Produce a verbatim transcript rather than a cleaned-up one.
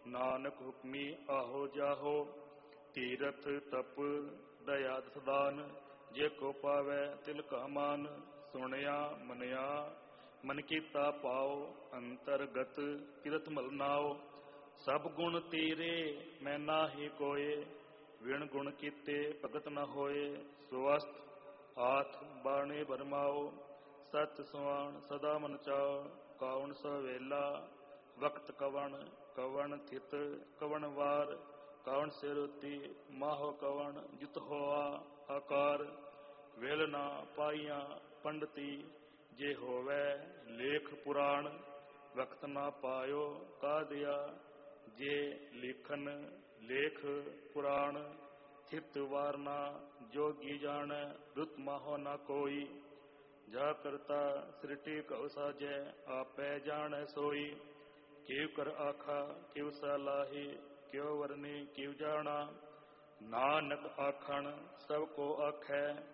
ਨਾਨਕ ਹੁਕਮੀ ਆਹੋ ਜਾਹੋ। ਤੀਰਥ ਤਪ ਦਇਆ ਦਸਦਾਨ, ਜੇ ਕੋ ਪਾਵੈ ਤਿਲ ਕਾ ਮਾਨ। ਸੁਣਿਆ ਮੰਨਿਆ ਮਨ ਕੀਤਾ ਪਾਓ, ਅੰਤਰਗਤ ਕਿਰਤ ਮਲ ਨਾਓ। ਸਭ ਗੁਣ ਤੇਰੇ ਮੈਂ ਨਾਹੀ ਕੋਏ, ਵਿਣ ਗੁਣ ਕੀਤੇ ਭਗਤ ਨ ਹੋਏ। ਸਵਸਥ ਆਥ ਬਾਣੇ ਬਰਮਾਓ, ਸਤ ਸੁਆਣ ਸਦਾ ਮਨ ਚਾਓ। ਕਾਉਣ ਸਵੇਲਾ ਵਕਤ ਕਵਣ, ਕਵਣ ਥਿਤ ਕਵਣ ਵਾਰ। ਕਵਣ ਸਿਰੁਤੀ ਮਾਹੋ ਕਵਣ, ਜਿਤ ਹੋਆ ਆਕਾਰ। ਵੇਲ ਨਾ ਪਾਈਆਂ ਪੰਡਤੀ, ਜੇ ਹੋਵੈ ਲੇਖ ਪੁਰਾਣ। ਵਕਤ ਨਾ ਪਾਇਓ ਕਾਹਦਿਆ, ਜੇ ਲਿਖਨ ਲੇਖ ਪੁਰਾਣ। ਥਿਤ ਵਾਰ ਨਾ ਜੋਗੀ ਜਾਣੈ, ਰੁਤ ਮਾਹੋ ਨਾ ਕੋਈ। ਜਾ ਕਰਤਾ ਸ੍ਰਿਟੀ ਕਉ ਸਾਜੈ, ਆਪੈ ਜਾਣੈ ਸੋਈ। ਕਿਉ ਕਰ ਆਖਾ ਕਿਉ ਸਲਾਹੀ, ਕਿਉ ਵਰਨੀ ਕਿਉ ਜਾਣਾ। ਨਾਨਕ ਆਖਣ ਸਭ ਕੋ ਆਖੈ,